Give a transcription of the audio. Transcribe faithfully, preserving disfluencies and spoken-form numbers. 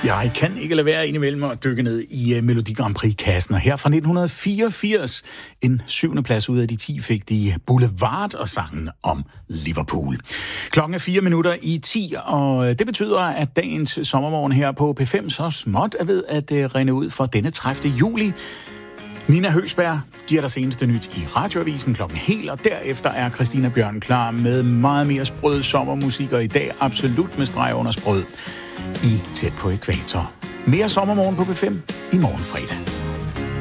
Jeg kan ikke lade være indimellem at dykke ned i uh, Melodi Grand Prix-kassen, og her fra nitten fireogfirs, en syvende plads ud af de ti, fik de Boulevard og sangen om Liverpool. Klokken er fire minutter i ti, og det betyder, at dagens sommermorgen her på P fem så småt er ved at uh, rende ud for denne tredivte juli. Nina Høgsberg giver dig seneste nyt i Radioavisen klokken helt, og derefter er Christina Bjørn klar med meget mere sprød sommermusik, og i dag absolut med streg under sprød i Tæt på Ækvator. Mere sommermorgen på P fem i morgen fredag.